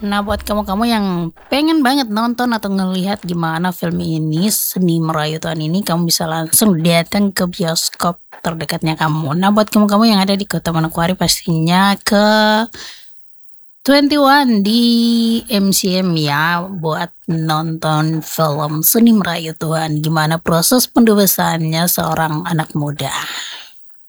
Nah, buat kamu-kamu yang pengen banget nonton atau ngelihat gimana film ini, Seni Merayu Tuhan ini, kamu bisa langsung datang ke bioskop terdekatnya kamu. Nah, buat kamu-kamu yang ada di Kota Manokwari pastinya ke 21 di MCM ya buat nonton film Seni Merayu Tuhan. Gimana proses pendewasaannya seorang anak muda.